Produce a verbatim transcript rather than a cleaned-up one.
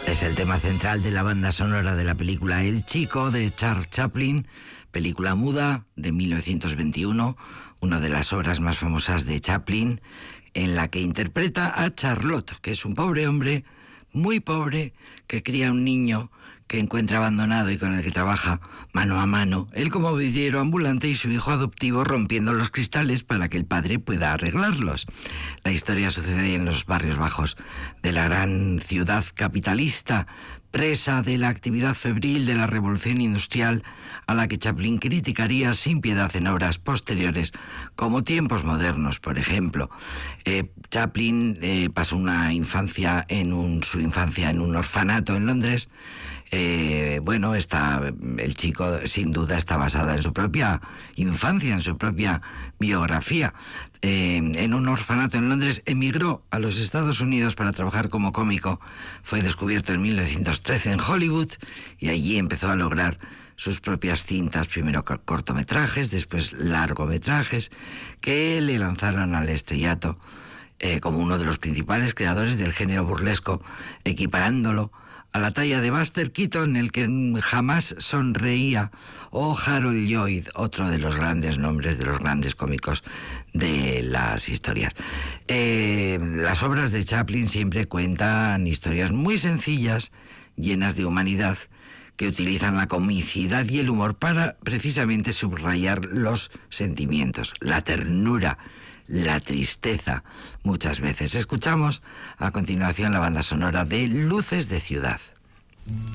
Es el tema central de la banda sonora de la película El Chico, de Charles Chaplin, película muda de mil novecientos veintiuno, una de las obras más famosas de Chaplin, en la que interpreta a Charlot, que es un pobre hombre, muy pobre, que cría un niño que encuentra abandonado y con el que trabaja mano a mano, él como vidriero ambulante y su hijo adoptivo rompiendo los cristales para que el padre pueda arreglarlos. La historia sucede en los barrios bajos de la gran ciudad capitalista, presa de la actividad febril de la revolución industrial, a la que Chaplin criticaría sin piedad en obras posteriores, como Tiempos modernos, por ejemplo. Eh, Chaplin eh, pasó una infancia en un, su infancia en un orfanato en Londres. Eh, bueno, está, el chico sin duda está basada en su propia infancia, en su propia biografía. Eh, en un orfanato en Londres, emigró a los Estados Unidos para trabajar como cómico. Fue descubierto en mil novecientos trece en Hollywood y allí empezó a lograr sus propias cintas, primero cortometrajes, después largometrajes, que le lanzaron al estrellato eh, como uno de los principales creadores del género burlesco, equiparándolo a la talla de Buster Keaton, el que jamás sonreía, o Harold Lloyd, otro de los grandes nombres de los grandes cómicos de las historias. Eh, las obras de Chaplin siempre cuentan historias muy sencillas, llenas de humanidad, que utilizan la comicidad y el humor para precisamente subrayar los sentimientos, la ternura, la tristeza, muchas veces. Escuchamos a continuación la banda sonora de Luces de Ciudad.